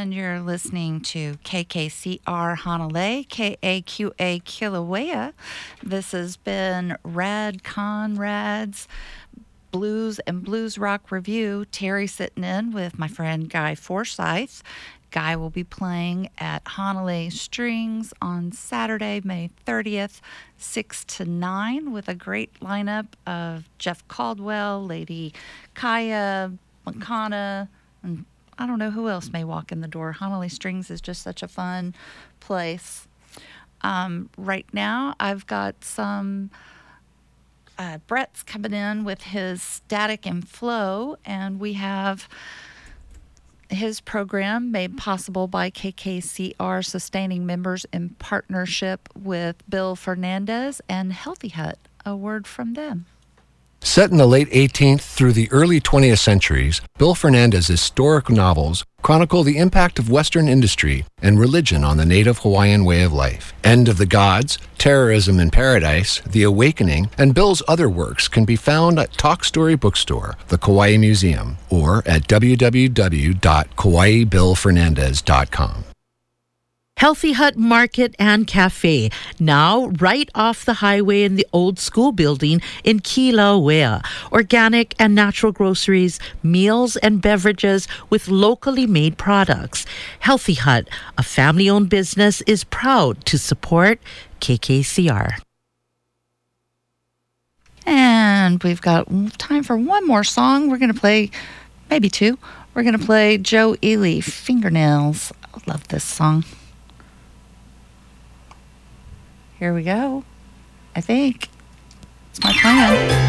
And you're listening to KKCR Hanalei, KAQA Kilauea. This has been Rad Conrad's Blues and Blues Rock Review. Terry sitting in with my friend Guy Forsyth. Guy will be playing at Hanalei Strings on Saturday, May 30th, 6 to 9, with a great lineup of Jeff Caldwell, Lady Kaya, Makana, and I don't know who else may walk in the door. Hanalei Strings is just such a fun place. Right now, I've got some Brett's coming in with his Static and Flow, and we have his program made possible by KKCR sustaining members in partnership with Bill Fernandez and Healthy Hut. A word from them. Set in the late 18th through the early 20th centuries, Bill Fernandez's historic novels chronicle the impact of Western industry and religion on the native Hawaiian way of life. End of the Gods, Terrorism in Paradise, The Awakening, and Bill's other works can be found at Talk Story Bookstore, the Kauai Museum, or at www.kawaibillfernandez.com. Healthy Hut Market and Cafe, now right off the highway in the old school building in Kilauea. Organic and natural groceries, meals and beverages with locally made products. Healthy Hut, a family-owned business, is proud to support KKCR. And we've got time for one more song. We're going to play, maybe two. We're going to play Joe Ely, Fingernails. I love this song. Here we go. I think. It's my plan.